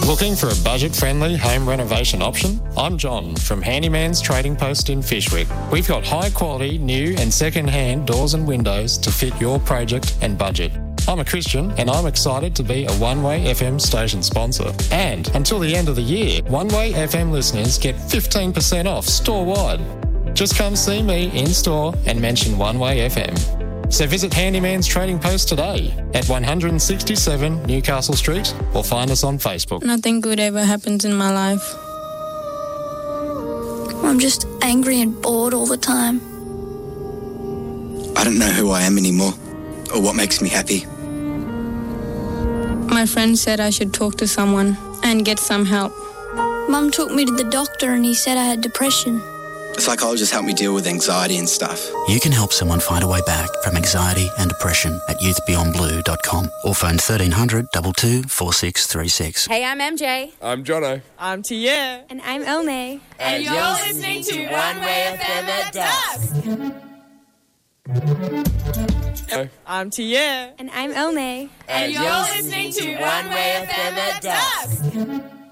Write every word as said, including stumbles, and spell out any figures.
Looking for a budget-friendly home renovation option? I'm John from Handyman's Trading Post in Fyshwick. We've got high-quality, new and second-hand doors and windows to fit your project and budget. I'm a Christian and I'm excited to be a One Way F M station sponsor. And until the end of the year, One Way F M listeners get fifteen percent off store-wide. Just come see me in-store and mention One Way F M. So visit Handyman's Trading Post today at one sixty-seven Newcastle Street or find us on Facebook. Nothing good ever happens in my life. I'm just angry and bored all the time. I don't know who I am anymore or what makes me happy. My friend said I should talk to someone and get some help. Mum took me to the doctor and he said I had depression. The psychologist helped me deal with anxiety and stuff. You can help someone find a way back from anxiety and depression at youth beyond blue dot com or phone thirteen hundred two two four six three six. Hey, I'm M J. I'm Jono. I'm Tia. And I'm Elme. And, and you're, you're listening to One Way F M at dusk. I'm Tia. And I'm Elme. And, and you're listening to One Way F M at dusk.